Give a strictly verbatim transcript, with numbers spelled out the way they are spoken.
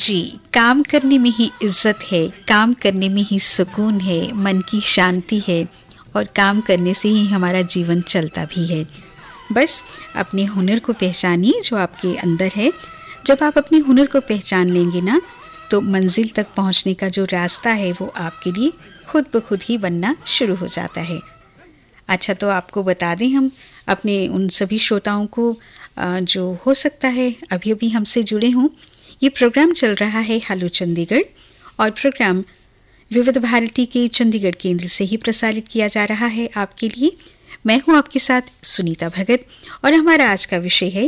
जी, काम करने में ही इज्जत है, काम करने में ही सुकून है, मन की शांति है और काम करने से ही हमारा जीवन चलता भी है। बस अपने हुनर को पहचानिए जो आपके अंदर है। जब आप अपने हुनर को पहचान लेंगे ना, तो मंजिल तक पहुंचने का जो रास्ता है वो आपके लिए खुद ब खुद ही बनना शुरू हो जाता है। अच्छा, तो आपको बता दें हम अपने उन सभी श्रोताओं को जो हो सकता है अभी अभी हमसे जुड़े हों, ये प्रोग्राम चल रहा है हेलो चंडीगढ़ और प्रोग्राम विविध भारती के चंडीगढ़ केंद्र से ही प्रसारित किया जा रहा है आपके लिए। मैं हूं आपके साथ सुनीता भगत और हमारा आज का विषय है